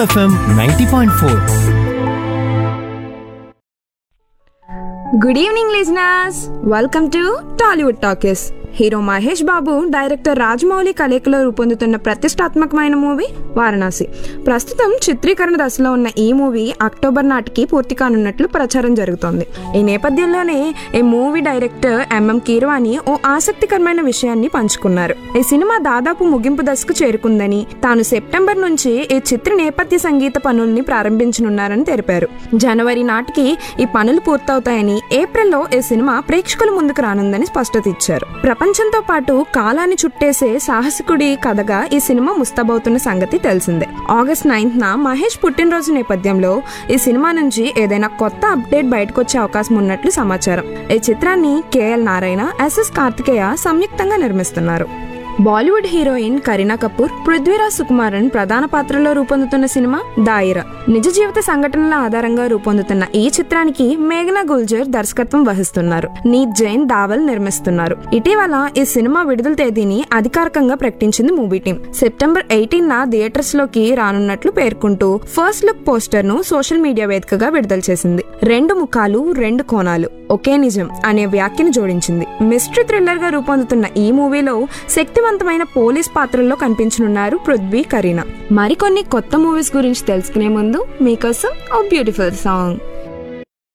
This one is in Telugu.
FM 90.4. Good evening listeners, welcome to Tollywood talkies. Hero Mahesh Babu, director Rajamouli కలయికలో రూపొందుతున్న ప్రతిష్టాత్మకమైన మూవీ వారణాసి. ప్రస్తుతం చిత్రీకరణ దశలో ఉన్న ఈ మూవీ అక్టోబర్ నాటికి పూర్తి కానున్నట్లు ప్రచారం జరుగుతోంది. ఈ నేపథ్యంలోనే ఈ మూవీ డైరెక్టర్ ఎంఎం కీరవాణి ఓ ఆసక్తికరమైన విషయాన్ని పంచుకున్నారు. ఈ సినిమా దాదాపు ముగింపు దశకు చేరుకుందని, తాను సెప్టెంబర్ నుంచి ఈ చిత్ర నేపథ్య సంగీత పనుల్ని ప్రారంభించనున్నారని తెలిపారు. జనవరి నాటికి ఈ పనులు పూర్తవుతాయని, ఏప్రిల్లో ఈ సినిమా ప్రేక్షకుల ముందుకు రానుందని స్పష్టత ఇచ్చారు. ప్రపంచంతో పాటు కాలాన్ని చుట్టేసే సాహసికుడి కథగా ఈ సినిమా ముస్తాబవుతున్న సంగతి తెలిసిందే. ఆగస్ట్ 9న మహేష్ పుట్టినరోజు నేపథ్యంలో ఈ సినిమా నుంచి ఏదైనా కొత్త అప్డేట్ బయటకొచ్చే అవకాశం ఉన్నట్లు సమాచారం. ఈ చిత్రాన్ని కేఎల్ నారాయణ, ఎస్ఎస్ కార్తికేయ సంయుక్తంగా నిర్మిస్తున్నారు. బాలీవుడ్ హీరోయిన్ కరీనా కపూర్, పృథ్వీరాజ్ సుకుమారన్ ప్రధాన పాత్రలో రూపొందుతున్న సినిమా దాయిరా. నిజ జీవిత సంఘటనల ఆధారంగా రూపొందుతున్న ఈ చిత్రానికి మేఘనా గుల్జర్ దర్శకత్వం వహిస్తున్నారు. నీత్ జైన్ దావల్ నిర్మిస్తున్నారు. ఇటీవల ఈ సినిమా విడుదల తేదీని అధికారికంగా ప్రకటించింది మూవీ టీం. సెప్టెంబర్ 18న థియేటర్స్ లోకి రానున్నట్లు పేర్కొంటూ ఫస్ట్ లుక్ పోస్టర్ ను సోషల్ మీడియా వేదికగా విడుదల చేసింది. 2 ముఖాలు 2 కోణాలు ఒకే నిజం అనే వ్యాఖ్యను జోడించింది. మిస్టరీ థ్రిల్లర్ గా రూపొందుతున్న ఈ మూవీలో శక్తివంతమైన పోలీస్ పాత్రల్లో కనిపించనున్నారు పృథ్వీ, కరీనా. మరికొన్ని కొత్త మూవీస్ గురించి తెలుసుకునే ముందు మీకోసం ఓ బ్యూటిఫుల్ సాంగ్.